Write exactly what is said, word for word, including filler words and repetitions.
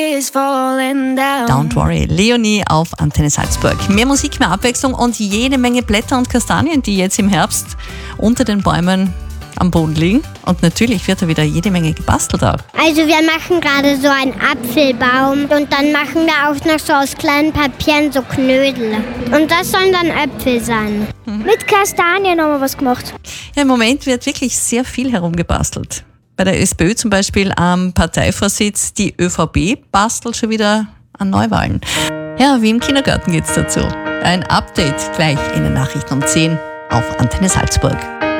Don't worry, Leonie auf Antenne Salzburg. Mehr Musik, mehr Abwechslung und jede Menge Blätter und Kastanien, die jetzt im Herbst unter den Bäumen am Boden liegen. Und natürlich wird da wieder jede Menge gebastelt auch. Also wir machen gerade so einen Apfelbaum und dann machen wir auch noch so aus kleinen Papieren so Knödel. Und das sollen dann Äpfel sein. Mhm. Mit Kastanien haben wir was gemacht. Ja, im Moment wird wirklich sehr viel herumgebastelt. Bei der SPÖ zum Beispiel am Parteivorsitz, die ÖVP bastelt schon wieder an Neuwahlen. Ja, wie im Kindergarten geht's dazu. Ein Update gleich in den Nachrichten um zehn auf Antenne Salzburg.